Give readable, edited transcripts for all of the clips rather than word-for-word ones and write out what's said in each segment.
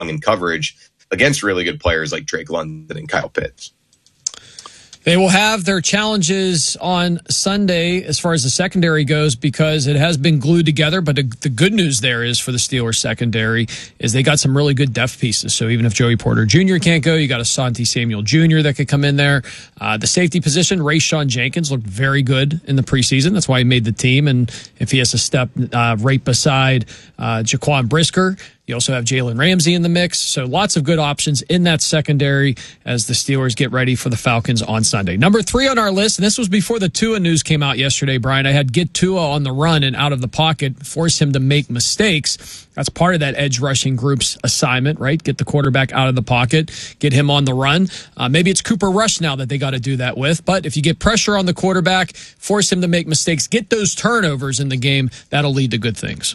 in coverage against really good players like Drake London and Kyle Pitts. They will have their challenges on Sunday as far as the secondary goes because it has been glued together. But the good news there is for the Steelers secondary is they got some really good depth pieces. So even if Joey Porter Jr. can't go, you got Asante Samuel Jr. that could come in there. The safety position, Rayshawn Jenkins looked very good in the preseason. That's why he made the team. And if he has to step right beside Jaquan Brisker, you also have Jalen Ramsey in the mix. So lots of good options in that secondary as the Steelers get ready for the Falcons on Sunday. Number 3 on our list, and this was before the Tua news came out yesterday, Brian. I had get Tua on the run and out of the pocket, force him to make mistakes. That's part of that edge rushing group's assignment, right? Get the quarterback out of the pocket, get him on the run. Maybe it's Cooper Rush now that they got to do that with. But if you get pressure on the quarterback, force him to make mistakes, get those turnovers in the game, that'll lead to good things.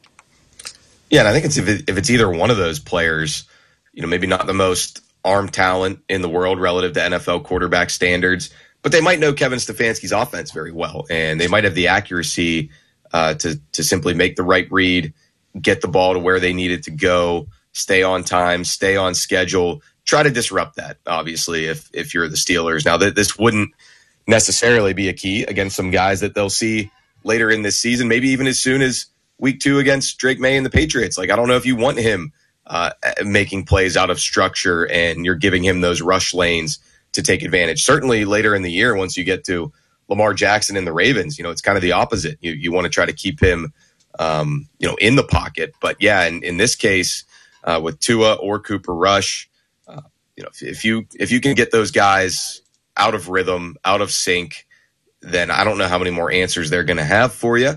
Yeah, and I think if it's either one of those players, maybe not the most arm talent in the world relative to NFL quarterback standards, but they might know Kevin Stefanski's offense very well, and they might have the accuracy to simply make the right read, get the ball to where they need it to go, stay on time, stay on schedule, try to disrupt that, obviously, if you're the Steelers. Now, this wouldn't necessarily be a key against some guys that they'll see later in this season, maybe even as soon as Week 2 against Drake May and the Patriots. I don't know if you want him making plays out of structure and you're giving him those rush lanes to take advantage. Certainly later in the year, once you get to Lamar Jackson and the Ravens, it's kind of the opposite. You want to try to keep him, in the pocket. But yeah, in this case, with Tua or Cooper Rush, if you can get those guys out of rhythm, out of sync, then I don't know how many more answers they're going to have for you.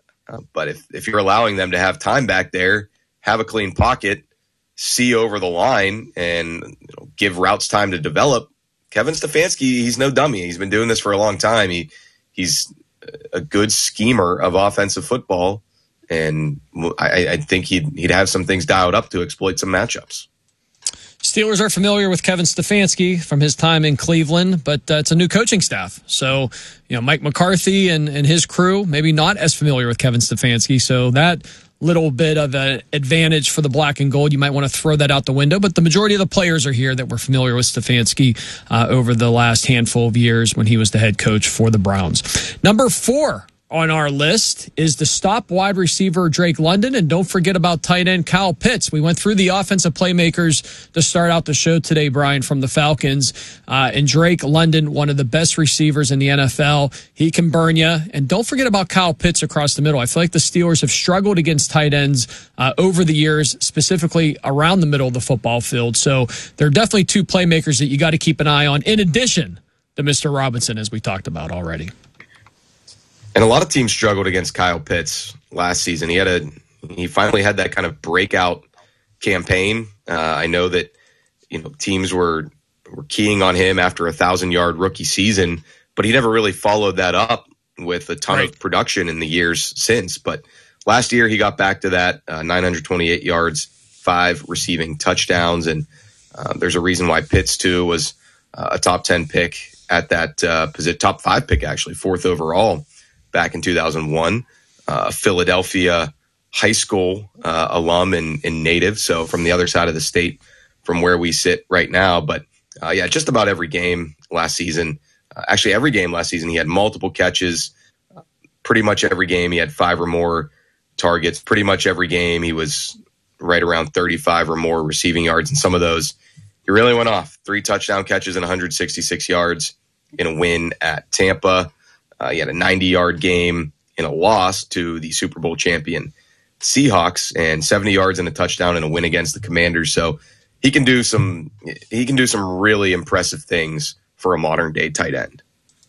But if you're allowing them to have time back there, have a clean pocket, see over the line, and give routes time to develop, Kevin Stefanski, he's no dummy. He's been doing this for a long time. He's a good schemer of offensive football, and I think he'd have some things dialed up to exploit some matchups. Steelers are familiar with Kevin Stefanski from his time in Cleveland, but it's a new coaching staff. So, Mike McCarthy and his crew, maybe not as familiar with Kevin Stefanski. So that little bit of an advantage for the black and gold, you might want to throw that out the window. But the majority of the players are here that were familiar with Stefanski over the last handful of years when he was the head coach for the Browns. Number 4 on our list is the stop wide receiver Drake London, and don't forget about tight end Kyle Pitts. We went through the offensive playmakers to start out the show today, Brian, from the Falcons, and Drake London, one of the best receivers in the NFL. He can burn you, and don't forget about Kyle Pitts across the middle. I feel like the Steelers have struggled against tight ends over the years, specifically around the middle of the football field. So there are definitely 2 playmakers that you got to keep an eye on, in addition to Mr. Robinson, as we talked about already. And a lot of teams struggled against Kyle Pitts last season. He finally had that kind of breakout campaign. I know that teams were keying on him after a 1,000-yard rookie season, but he never really followed that up with a ton of production in the years since. But last year he got back to that 928 yards, 5 receiving touchdowns, and there's a reason why Pitts too was a top 10 pick at that top 5 pick, actually 4th overall. Back in 2001, Philadelphia high school alum and native, so from the other side of the state from where we sit right now. But just about every game last season, actually every game last season, he had multiple catches. Pretty much every game he had 5 or more targets. Pretty much every game he was right around 35 or more receiving yards. And some of those, he really went off. 3 touchdown catches and 166 yards in a win at Tampa. He had a 90-yard game in a loss to the Super Bowl champion Seahawks, and 70 yards and a touchdown in a win against the Commanders. So he can do some really impressive things for a modern day tight end.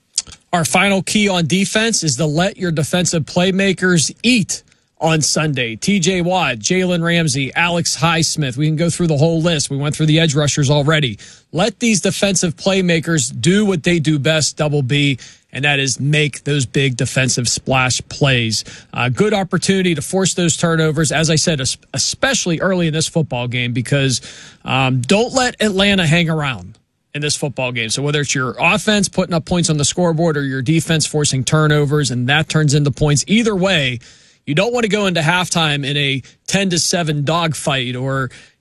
Our final key on defense is to let your defensive playmakers eat on Sunday. TJ Watt, Jalen Ramsey, Alex Highsmith. We can go through the whole list. We went through the edge rushers already. Let these defensive playmakers do what they do best, Double B, and that is make those big defensive splash plays. Good opportunity to force those turnovers, as I said, especially early in this football game, because don't let Atlanta hang around in this football game. So whether it's your offense putting up points on the scoreboard or your defense forcing turnovers and that turns into points, either way, you don't want to go into halftime in a 10-7 dogfight or,